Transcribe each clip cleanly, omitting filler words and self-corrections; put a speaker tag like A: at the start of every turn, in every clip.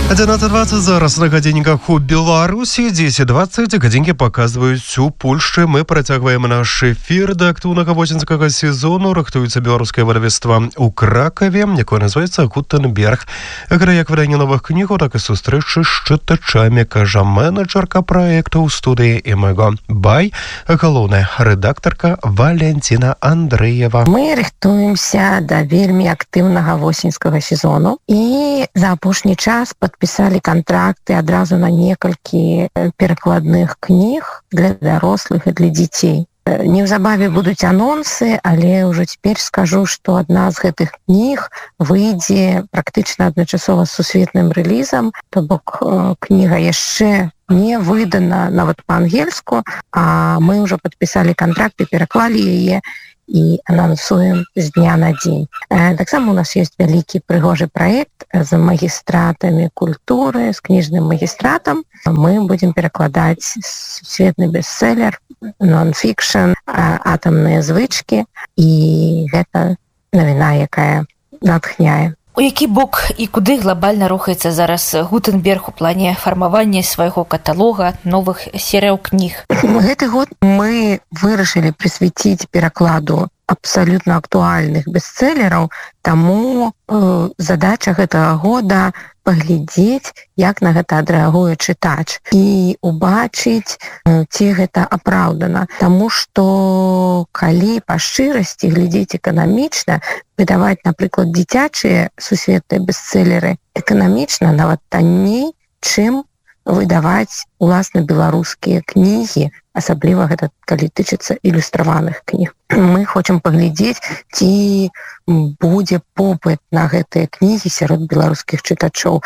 A: 11:20 зараз на гадзінніках у Беларусі, 10:20 гадзінкі паказваюць у Польшчы. Мы працягваем наш эфір да актыўнага восеньскага сезону. Рыхтуецца беларускае выдавецтва ў Кракаве, якое называецца Гутенберг. Грае як выданне новых кнігаў, так і сустрэчы з чытачамі, кажа менеджерка праекту ў студыі МГ Бай, галоўная рэдактарка Валентина Андреева.
B: Мы рыхтуемся да вельмі актыўнага восеньскага сезону і за апошні час подписали контракты адразу на некалькі перакладных кніг для дарослых і для дзяцей. Неўзабаве будуць анонсы, але ўжо цяпер скажу, што адна з гэтых кніг выйдзе практычна адначасова з сусветным рэлізам, то бок кніга яшчэ не выдана нават па-ангельску, а мы ўжо падпісалі кантракт і пераклалі яе і анансуем з дня на дзень. Таксама у нас ёсць вялікі прыгожы праект з магістратамі культуры, з кніжным магістратам. Мы будзем перакладаць сусветны бестселлер, нон-фікшн, атамныя звычкі, і гэта навіна, якая натхняе.
C: У які бок і куды глобальна рухаецца зараз Гутенберг у плане фармавання свайго каталога новых серыяў кніг?
B: Гэты год мы вырашылі прысвяціць перакладу абсалютна актуальных бестселлераў, таму задача гэтага года паглядзець, як на гэта адрэагуе чытач і убачыць, ці гэта апраўдана. Таму што калі па шчырасці глядзець эканамічна, выдаваць, напрыклад, дзіцячыя сусветныя бестселлеры эканамічна нават танней, чым выдаваць уласна беларускія кнігі, асабліва гэта калі тычыцца ілюстраваных кніг. Мы хочам паглядзець, ці будзе попыт на гэтыя кнігі сярод беларускіх чытачоў.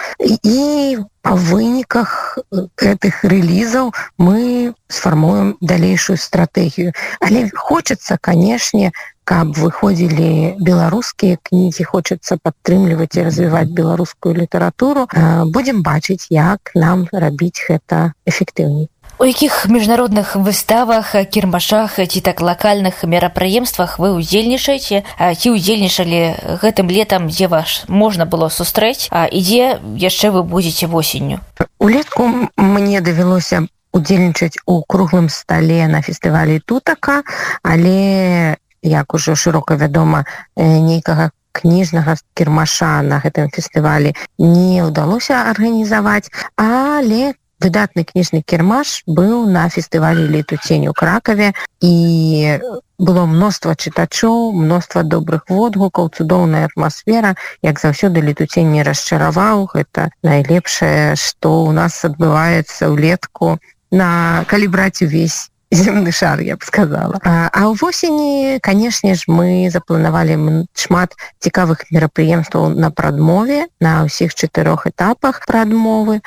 B: І па выніках гэтых рэлізаў мы сфармуем далейшую стратэгію. Але хочацца, канешне, каб выходзілі беларускія кнігі, хочацца падтрымліваць і развіваць беларускую літаратуру. Будзем бачыць, як нам рабіць гэта эфектыўней.
C: У якіх міжнародных выставах, кірмашах ці так лакальных мерапрыемствах вы ўдзельнічаеце? Ці ўдзельнічалі гэтым летам, дзе вас можна было сустрэць, і дзе яшчэ вы будзеце восенню?
B: Улетку мне давялося удзельнічаць у круглым стале на фестывалі Тутака, але, як ужо шырока вядома, нейкага кніжнага кірмаша на гэтым фестывалі не ўдалося арганізаваць, але выдатны кніжны кірмаш быў на фестывалі «Летуцень» у Кракаве, і было мноства чытачоў, мноства добрых водгукаў, цудоўная атмасфера. Як заўсёды, «Летуцень» не расчараваў. Гэта найлепшае, што ў нас адбываецца ўлетку, калі браць увесь земны шар, я б сказала. А ў восені, канешне ж, мы запланавалі шмат цікавых мерапрыемстваў на прадмове, на ўсіх 4 этапах прадмовы,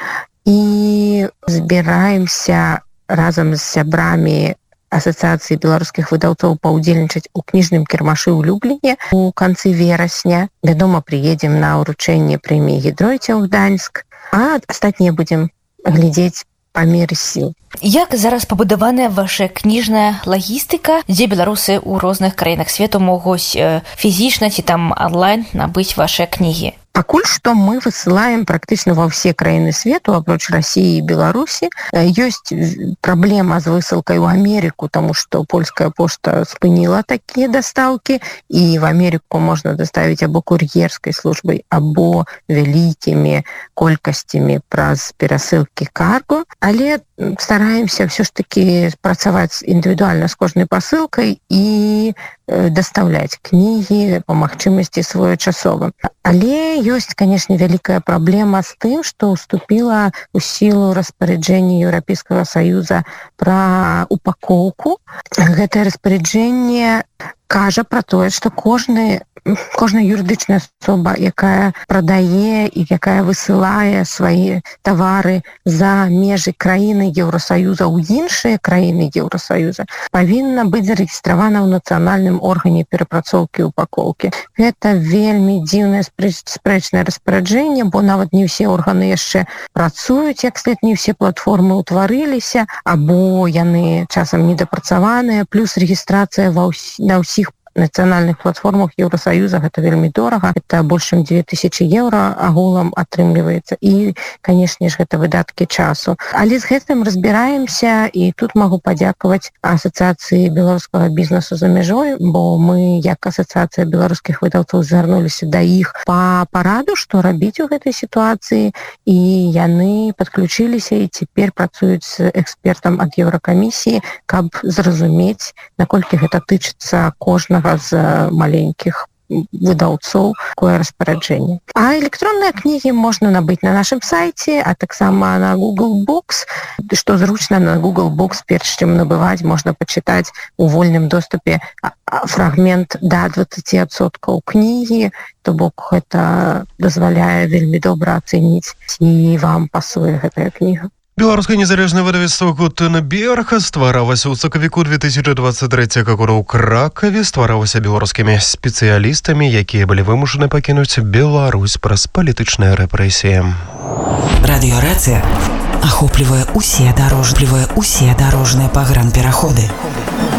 B: і збіраемся разам з сябрамі Асацыяцыі беларускіх выдаўцоў паўдзельнічаць у кніжным кірмашы ў Любліне у канцы верасня. Вядома, прыедзем на ўручэнне прэміі Гідройця ў Гданьск, а астатнія будзем глядзець па меры сіл.
C: Як зараз пабудаваная ваша кніжная лагістыка, дзе беларусы ў розных краінах свету могуць фізічна ці там онлайн набыць вашыя кнігі?
B: Пакуль што мы высылаем практычна ва ўсе краіны свету, апроч Расіі і Беларусі. Ёсць праблема з высылкай у Амерыку, таму што польская пошта спыніла такія дастаўкі, і в Амерыку можна даставіць або кур'ерскай службай, або вялікімі колькасцямі праз перасылкі карго. Але стараемся ўсё ж такі працаваць індывідуальна з кожнай пасылкай і дастаўляць кнігі па магчымасці своечасова. Але ёсць, канешне, вялікая праблема з тым, што ўступіла ў сілу распараджэнне Еўрапейскага Саюза пра упакоўку. Гэтае распараджэнне кажа пра тое, што кожная юрыдычная асоба, якая прадае і якая высылае свае тавары за межы краіны Еўрасаюза ў іншыя краіны Еўрасаюза, павінна быць зарэгістравана ў нацыянальным органе перапрацоўкі упакоўкі. Гэта вельмі дзіўнае спрэчнае распараджэнне, бо нават не ўсе органы яшчэ працуюць, як след не ўсе платформы ўтварыліся, або яны часам недапрацаваныя, плюс рэгістрацыя на ўсіх нацыянальных платформах Еўросаюза гэта вельмі дорага, это больш чым 2000 еўра агулам атрымліваецца, і канешне ж гэта выдаткі часу. Але з гэтым разбіраемся, і тут магу падзякаваць асацыяцыі беларускага бізнесу за мяжой, бо мы як асацыяцыя беларускіх выдаўцоў звярнуліся да іх па параду, што рабіць у гэтай сітуацыі, і яны падключыліся і цяпер працуюць з экспертам ад Еўракамісіі, каб зразумець, наколькі гэта тычыцца кожнага з маленькіх выдаўцоў такое распараджэнне. А электронныя кнігі можна набыць на нашым сайце, а таксама на Google Books, што зручна на Google Books, перш чым набываць, можна пачытаць у вольным доступе фрагмент да 20% кнігі, то бок гэта дазваляе вельмі добра ацэніць, ці вам пасуе гэтая кніга.
A: Беларускае незалежнае выдавецтва Гутенберг стваралася ў сакавіку 2023 года ў Кракаве, стваралася беларускімі спецыялістамі, якія былі вымушаны пакінуць Беларусь праз палітычныя рэпрэсіі.
D: Радыёрацыя ахоплівае усе дарожныя пагранпераходы.